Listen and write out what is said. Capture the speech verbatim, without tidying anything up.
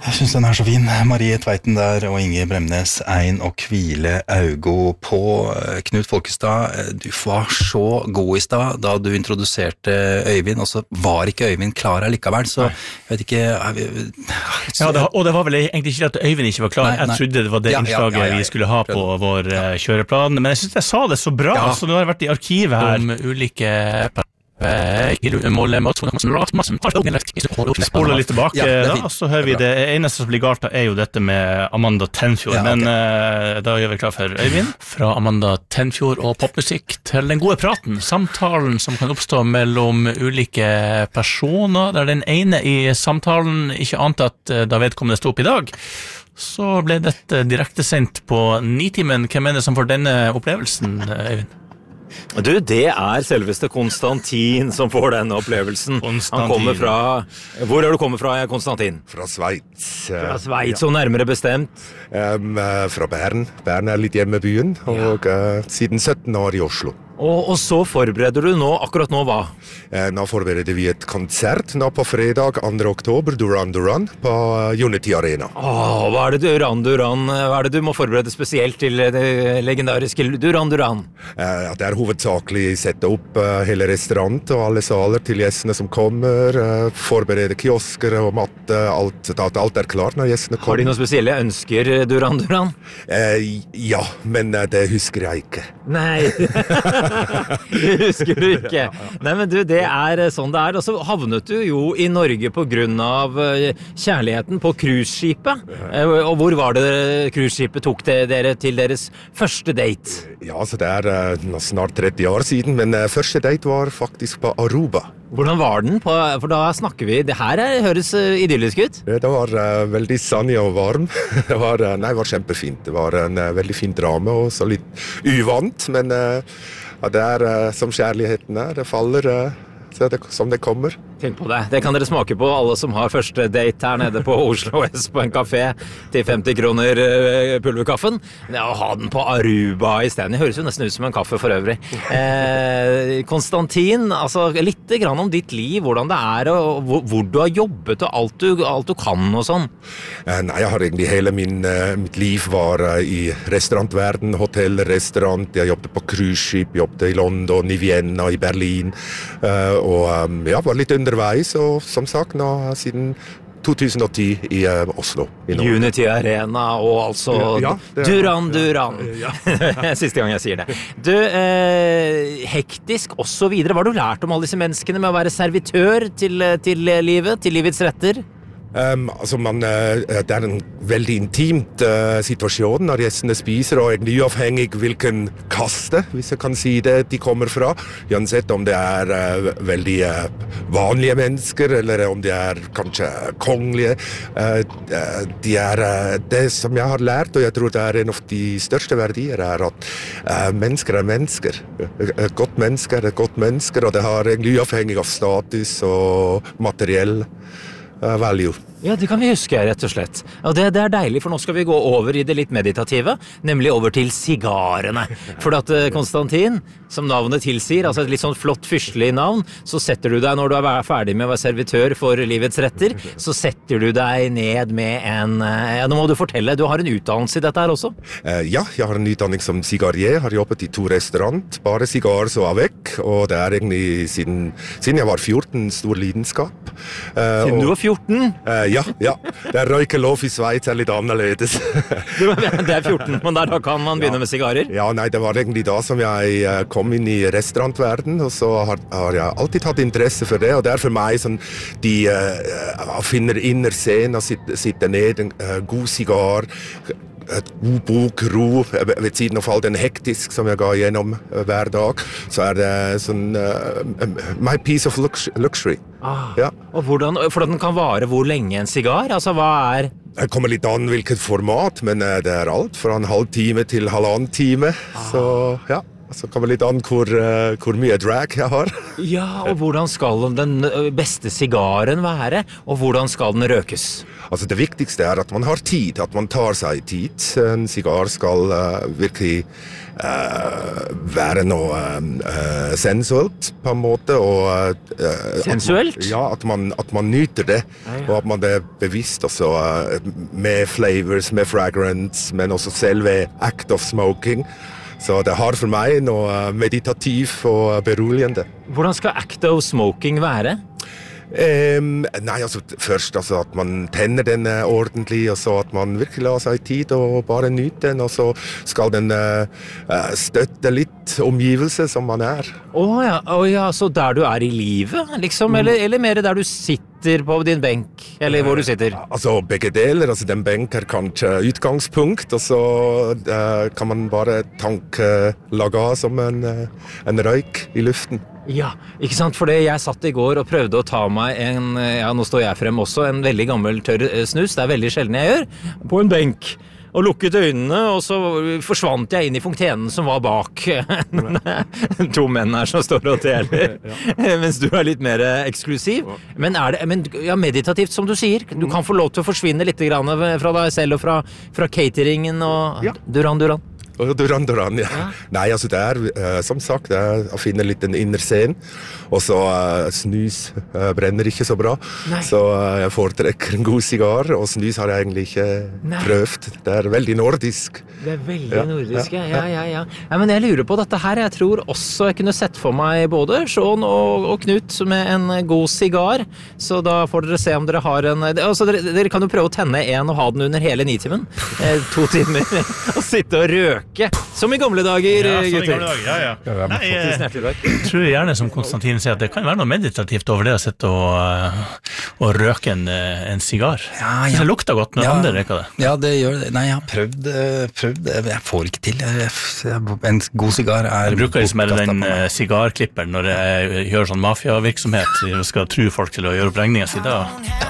Jeg synes den er så fin. Marie Tveiten der og Inge Bremnes, Ein og Kvile Augo på. Knut Folkestad, du var så god i stad da du introduserte Øyvind, og så var ikke Øyvind klar likevel, så jeg vet ikke... Vi, så... Ja, det, og det var vel egentlig ikke at Øyvind ikke var klar. Nei, nei. Jeg trodde det var det ja, innslaget ja, ja, ja, ja. vi skulle ha på vår ja. kjøreplan, men jeg synes jeg sa det så bra, ja. så nå har jeg vært i arkivet her om ulike... målet masse spoler litt tilbake ja, da, så hører vi det eneste som blir galt er jo dette med Amanda Tenfjord ja, okay. men uh, da gjør vi klar for Øyvind fra Amanda Tenfjord og popmusikk til den gode praten, samtalen som kan oppstå mellom ulike personer, der den ene i samtalen ikke ante at uh, da vedkommende stod opp i dag, så ble dette direkte sendt på Nitimen. Hvem er det som får denne opplevelsen, Øyvind? Du, det er selveste Konstantin som får denne opplevelsen. Konstantin. Han kommer fra... Hvor er du kommet fra, Konstantin? Fra Sveits. Fra Sveits, og nærmere bestemt? Um, fra Bern. Bern er litt hjemmebyen, og uh, siden sytten år i Oslo. Og, og så forbereder du nå, akkurat nå hva? Eh, nå forbereder vi et konsert nå på fredag andre oktober, Duran Duran, på Unity Arena. Åh, hva er det Duran Duran, hva er det du må forberede spesielt til det legendariske Duran Duran? Eh, det er hovedsakelig sette opp uh, hele restaurant og alle saler til gjestene som kommer, uh, forberede kiosker og matte, alt, alt, alt er klart når gjestene kommer. Har de noen spesielle ønsker, Duran Duran? Eh, ja, men uh, det husker jeg ikke. Nei, det husker du ikke. Nei, men du, det er sånn det er. Og så havnet du jo i Norge på grunn av kjærligheten på cruiseskipet. Og hvor var det cruiseskipet tok dere til deres første date? Ja, så det er snart tretti år siden, men første date var faktisk på Aruba. Hvordan var den? På, for da snakker vi, det her er, høres idyllisk ut. Det var uh, veldig sannig og varm. Det var, uh, nei, det var kjempefint. Det var en uh, veldig fin drama, og så litt uvant, men uh, det er uh, som kjærligheten er. Det faller uh, så det, som det kommer. Tenk på det. Det kan dere smake på, alle som har første date her nede på Oslo S på en kafé til femti kroner uh, pulverkaffen. Ja, å ha den på Aruba i stedet. Det høres jo nesten ut som en kaffe for øvrig. Eh, Konstantin, altså litt grann om ditt liv, hvordan det er, og hvor, hvor du har jobbet, og alt du, alt du kan og sånn. Eh, nei, jeg har egentlig hele min, uh, mitt liv var uh, i restaurantverden, hotell, restaurant. Jeg jobbet på cruiseskip, jobbet i London, i Vienna, i Berlin, uh, og um, ja, var litt underveis, og som sagt, nå siden to tusen og ti i uh, Oslo. I Unity Arena, og altså ja, ja, Duran Duran. Ja. Siste gang jeg sier det. Du, eh, hektisk og så videre. Hva har du lært om alle disse menneskene med å være servitør til, til livet, til livets retter? Um, altså man, uh, det er en veldig intimt uh, situasjon når gjestene spiser, og egentlig uavhengig hvilken kaste, hvis jeg kan si det, de kommer fra. Uansett om det er uh, veldig uh, vanlige mennesker, eller om de er kanskje kongelige. Uh, de er, uh, det som jeg har lært, og jeg tror det er en av de største verdier, er at uh, mennesker er mennesker. Et godt menneske er et godt menneske, og det har egentlig uavhengig av status og materiell Uh, value. Ja, det kan vi huske, rett og slett. Og det, det er deilig, for nå skal vi gå over i det litt meditative, nemlig over til sigarene. For at Konstantin, som navnet tilsier, altså et litt sånn flott fyrstelig navn, så setter du deg, når du er ferdig med å være servitør for livets retter, så setter du deg ned med en... Ja, nå må du fortelle, du har en utdannelse i dette her også? Uh, ja, jeg har en utdanning som sigarier, har jobbet i to restaurant, bare sigar så avec, og det er egentlig siden, siden jeg var fjorten, stor lidenskap. Uh, siden og, du var fjorten? Uh, Ja, ja. Det er røykelov i Sveits er litt annerledes. Det er fjorten, men der da kan man begynne ja. med sigarer? Ja, nei, det var egentlig da som jeg kom inn i restaurantverden, og så har, har jeg alltid hatt interesse for det, og det er for meg sånn, de uh, finner inner scenen og sitter, sitter ned, en uh, god sigar, et god bok, ro, ved siden av all den hektisk som jeg ga gjennom uh, hver dag, så er det sånn uh, my piece of lux- luxury. Ah, ja. Og hvordan, for den kan vare hvor lenge en sigar? Altså, hva er... Det kommer litt an hvilket format, men uh, det er alt fra en halv time til halvannen time, ah. så ja. Så kommer litt an hvor, uh, hvor mye drag jeg har. Ja, og hvordan skal den beste sigaren være, og hvordan skal den røkes? Altså det viktigste er at man har tid, at man tar seg tid. En sigar skal uh, virkelig uh, være noe uh, sensuelt på en måte. Og, uh, sensuelt? At man, ja, at man, at man nyter det, ja, ja. Og at man er bevisst også uh, med flavors, med fragrance, men også selve act of smoking. Så det har for meg noe meditativ og beroligende. Hvordan skal act of smoking være? Um, nei, altså først altså, at man tenner den uh, ordentlig, og så at man virkelig lar seg tid og bare nyte den, og så skal den uh, uh, støtte litt omgivelse som man er. Åh oh, ja, oh, ja, så der du er i livet, liksom, mm. eller, eller mer der du sitter på din benk, eller hvor du sitter? Uh, altså begge deler, altså den benk er kanskje utgangspunkt, og så uh, kan man bare tanke lage av som en, uh, en røyk i luften. Ja, ikke sant? For det jeg satt i går og prøvde å ta meg en, ja nå står jeg frem også, en veldig gammel tørr snus, det er veldig sjelden jeg gjør, på en benk. Og lukket øynene, og så forsvant jeg inn i fontenen som var bak. To menn her som står og teler, mens du er litt mer eksklusiv. Men er det men, ja, meditativt, som du sier? Du kan få lov til å forsvinne litt grann fra deg selv og fra, fra cateringen og ja. Duran Duran. Duran Duran, ja. ja. Nei, altså det er, uh, som sagt, det er å finne litt den innerscenen, og så uh, snus uh, brenner ikke så bra, Nei. Så uh, jeg foretrekker en god sigar, og snus har jeg egentlig ikke Nei. Prøvd. Det er veldig nordisk. Det er veldig ja. Nordisk, ja, ja, ja, ja. ja. Men jeg lurer på dette her, jeg tror også jeg kunne sett for meg både Sean og, og Knut med en god sigar, så da får dere se om dere har en, altså dere, dere kan jo prøve å tenne en og ha den under hele nitimen, eh, to timer, og sitte og røke. Som i gamle dager, ja, gutter. Som i gamle dager, ja, ja. Nei, jeg, jeg tror gjerne, som Konstantin sier, at det kan være noe meditativt over det å sitte og, og røke en, en sigar. Ja, ja. Det lukter godt når ja. Andre røker det. Ja, det gjør det. Nei, jeg har prøvd, prøvd jeg får ikke til. Jeg, jeg, en god sigar er... Jeg bruker liksom den sigarklipperen når jeg gjør sånn mafiavirksomhet, jeg skal tro folk til å gjøre opp regningen sin da.